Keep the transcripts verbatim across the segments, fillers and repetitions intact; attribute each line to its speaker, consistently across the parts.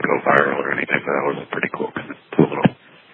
Speaker 1: go viral or anything, but that was a pretty cool, cool little...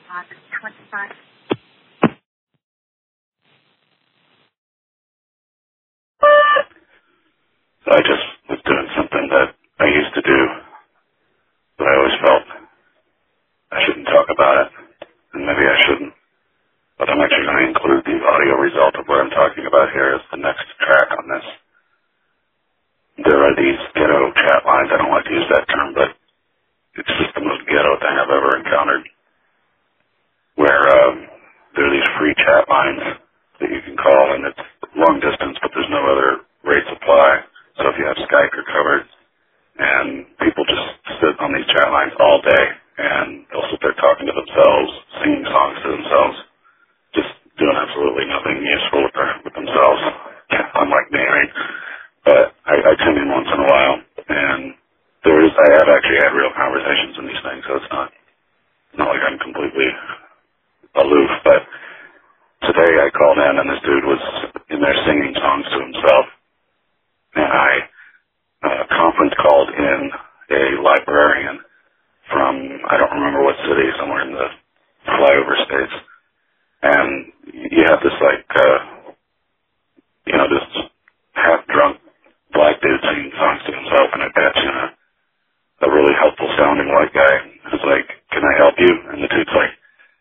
Speaker 1: So I just was doing something that I used to do, but I always felt I shouldn't talk about it, and maybe I shouldn't. But I'm actually going to include the audio result of what I'm talking about here as the next track on this. There are these ghetto chat lines. I don't like to use that term, but it's just the most ghetto thing I've ever encountered, where um, there are these free chat lines that you can call, and it's long distance, but there's no other rate supply. So if you have Skype, you're covered. And people just sit on these chat lines all day, and they'll sit there talking to themselves, singing songs to themselves, just doing absolutely nothing useful with, their, with themselves, unlike me, right? But I, I tune in once in a while, and there is, I have actually had real conversations in these things, so it's not, not like I'm completely aloof. But today I called in, and this dude was in there singing songs to himself, and I uh, conference called in a librarian from, I don't remember what city, somewhere in the flyover states. And you have this, like, uh, you know, this half-drunk black dude singing songs to himself, and I patch in a, a really helpful sounding white guy who's like, can I help you? And the dude's like,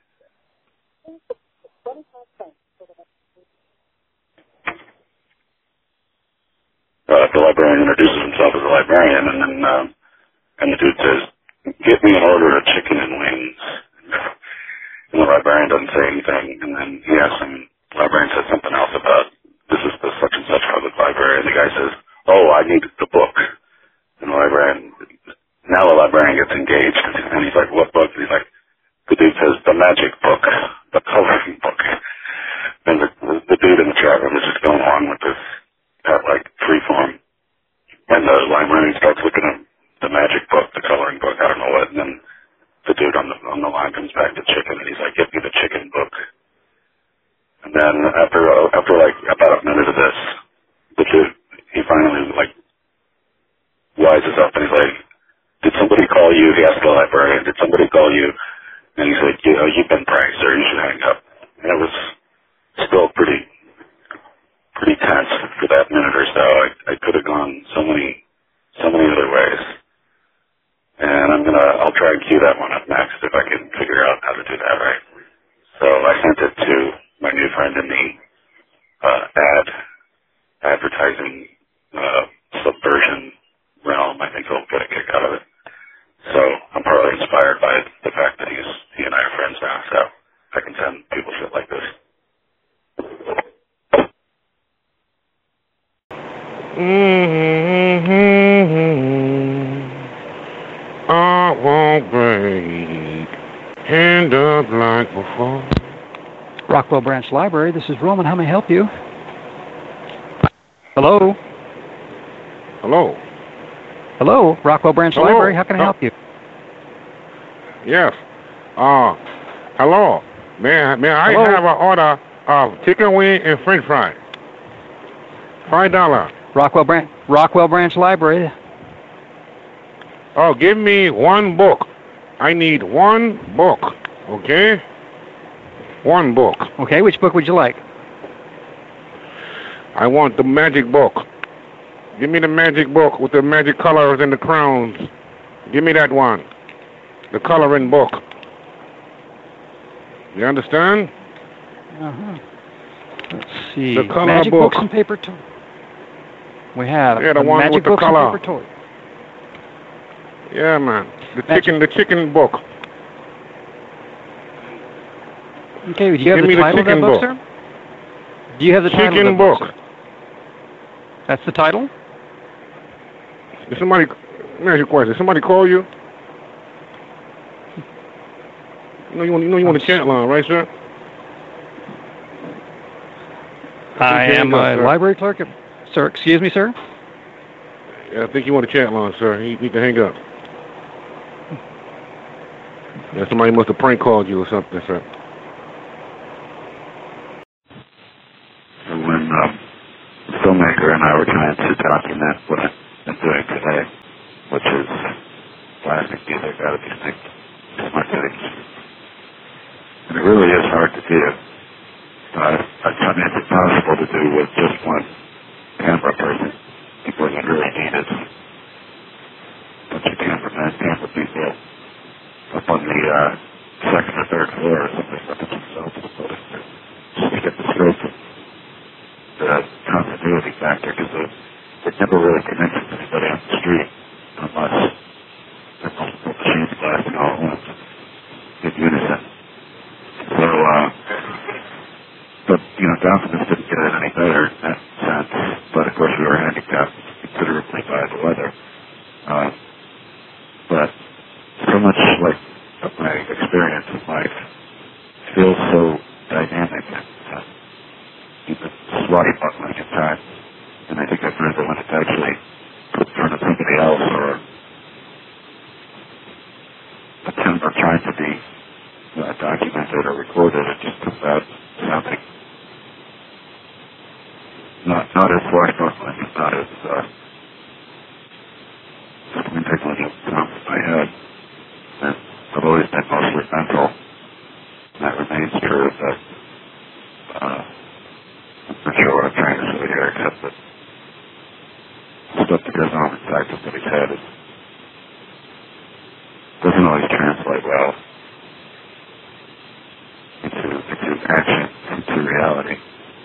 Speaker 1: uh, the librarian introduces himself as a librarian, and then, um, and the dude says, get me an order of chicken and wings. And the librarian doesn't say anything, and then he asks him, the librarian says something else about, this is the such and such public library, and the guy says, oh, I need the book. And the librarian, now the librarian gets engaged, and he's like, what book? And he's like, the dude says, the magic book, the coloring book. And the, the, the dude in the chat room is just going on with this, at like free form. And the librarian starts looking at the magic book, the coloring book, I don't know what, and then the dude on the on the line comes back to chicken, and he's like, "Give me the chicken book." And then after uh, after like about a minute of this, the dude he finally like wises up, and he's like, "Did somebody call you?" He asked the librarian, "Did somebody call you?" And he's like, "You know, you've been pranked, sir. You should hang up." And it was still pretty pretty tense for that minute or so. I I could have gone so many so many other ways. And I'm gonna, I'll try and cue that one up next if I can figure out how to do that right. So I sent it to my new friend in the uh, ad, advertising, uh, subversion realm. I think he'll get a kick out of it. So I'm partly inspired by the fact that he's, he and I are friends now, so I can send people shit like this.
Speaker 2: Mm-hmm. I won't break, hand up like before.
Speaker 3: Rockwell Branch Library, this is Roman. How may I help you? Hello?
Speaker 2: Hello?
Speaker 3: Hello, Rockwell Branch
Speaker 2: Hello?
Speaker 3: Library, how can I help you?
Speaker 2: Yes. Uh, hello. May, may I
Speaker 3: Hello?
Speaker 2: have an order of chicken wing and french fry? Five dollars.
Speaker 3: Rockwell Branch, Rockwell Branch Library.
Speaker 2: Oh, give me one book. I need one book, okay? One book.
Speaker 3: Okay, which book would you like?
Speaker 2: I want the magic book. Give me the magic book with the magic colors and the crowns. Give me that one. The coloring book. You understand?
Speaker 3: Uh-huh. Let's see.
Speaker 2: The color
Speaker 3: magic
Speaker 2: book.
Speaker 3: books and paper toys. We have
Speaker 2: yeah, the
Speaker 3: a
Speaker 2: one
Speaker 3: magic
Speaker 2: with the
Speaker 3: books
Speaker 2: color.
Speaker 3: and paper toys.
Speaker 2: Yeah, man. The
Speaker 3: Magic.
Speaker 2: chicken, the chicken book.
Speaker 3: Okay, do you have
Speaker 2: Give
Speaker 3: the
Speaker 2: me the
Speaker 3: title of that
Speaker 2: chicken
Speaker 3: book,
Speaker 2: book.
Speaker 3: sir? Do you have the title
Speaker 2: Chicken
Speaker 3: of that
Speaker 2: book.
Speaker 3: book, sir? That's the title?
Speaker 2: Did somebody, let me ask you a question. Did somebody call you? You know you want, you know you want a chat line, right, sir?
Speaker 3: I
Speaker 2: think
Speaker 3: am
Speaker 2: you hang
Speaker 3: a
Speaker 2: up, sir.
Speaker 3: library clerk. At, sir, excuse me, sir?
Speaker 2: Yeah, I think you want a chat line, sir. You need to hang up. Yeah, somebody must have prank called you or something, sir.
Speaker 1: When uh, the filmmaker and I were trying to document what I've been doing today, which is blasting music out of these things, smart cities. And it really is hard to do. Uh, I mean, it's impossible to do with just one camera person. People you really need is a bunch of cameramen, camera people up on the uh, second or third floor or something like that themselves to put it there. Just to get the scope of the continuity factor, because it never really connects with anybody on the street unless there's multiple machines blasting all at once in unison. So, uh, but, you know, Dolphins didn't get it any better in that sense, but of course we were handicapped considerably by the weather. Uh, but so much like of my experience in life feels so dynamic and uh, even swashbuckling at times. And I think I've learned that when it's actually put in front of somebody else or attempt or trying to be uh, documented or recorded, it just comes out sounding not not as swashbuckling, not as uh, squinting at the top of my head. And I've always been mostly mental. And that remains true, but uh, I'm not sure what I'm trying to say here, except that stuff that goes on inside somebody's head is, doesn't always translate well into, into action, into reality.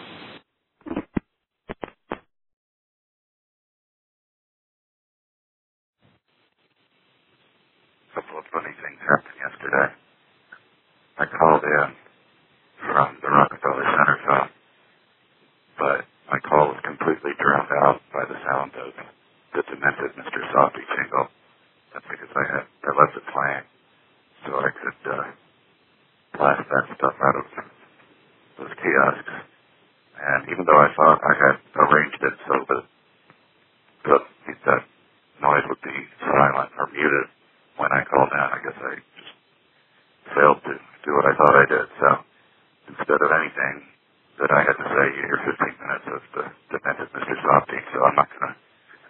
Speaker 1: A couple of funny things happened yesterday. I called in from the Rockefeller Center phone, but my call was completely drowned out by the sound of the demented Mister Softy jingle. That's because I had I left it playing, so I could uh, blast that stuff out of those kiosks. And even though I thought I had arranged it so that the, that noise would be silent or muted when I called in, I guess I just failed to do what I thought I did. So instead of anything that I had to say, you hear fifteen minutes of the demented Mister Softy, so I'm not going to,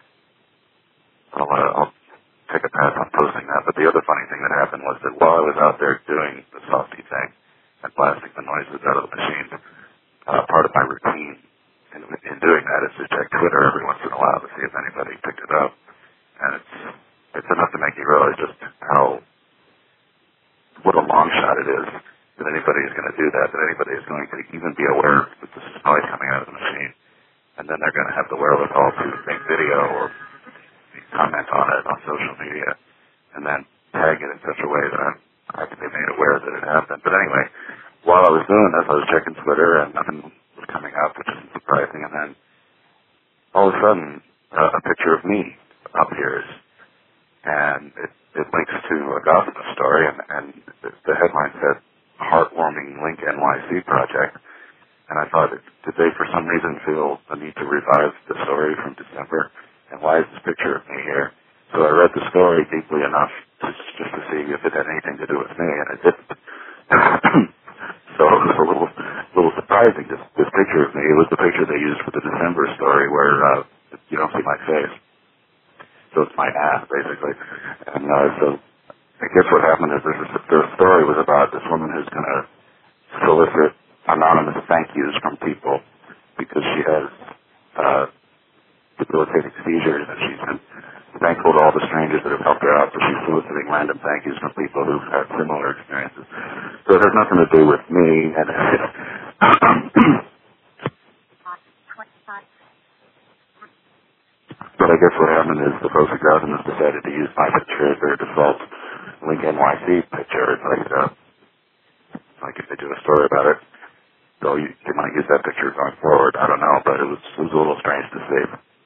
Speaker 1: I'll, uh, I'll take a pass on posting that. But the other funny thing that happened was that while I was out there doing the Softy thing and blasting the noises out of the machine, uh, part of my routine in, in doing that is to check Twitter every once in a while to see if anybody picked it up. And it's, it's enough to make you realize just how, what a long shot it is that anybody is going to do that, that anybody is going to even be aware that this is noise coming out of the machine. And then they're going to have the wherewithal to make video or comment on it on social media and then tag it in such a way that I'm, I can be made aware that it happened. But anyway, while I was doing this, I was checking Twitter and nothing was coming up, which isn't surprising. And then all of a sudden, uh, a picture of me appears. And it, it links to a Gotham story, and, and the headline said, Heartwarming Link N Y C Project. And I thought, did they for some reason feel the need to revive the story from December? And why is this picture of me here? So I read the story deeply enough to, just to see if it had anything to do with me, and it didn't. So it was a little, little surprising, this, this picture of me. It was the picture they used for the December story where uh, you don't see my face. So it's my ass, basically. And uh, so I guess what happened is this, the story was about this woman who's going to solicit anonymous thank yous from people because she has uh, debilitating seizures, and she's been thankful to all the strangers that have helped her out, but she's soliciting random thank yous from people who've had similar experiences. So it has nothing to do with me. And but I guess what happened is the folks at Gotham have decided to use my picture as their default Link N Y C picture. It's like, uh, like if they do a story about it, they'll, they might use that picture going forward. I don't know, but it was, it was a little strange to see.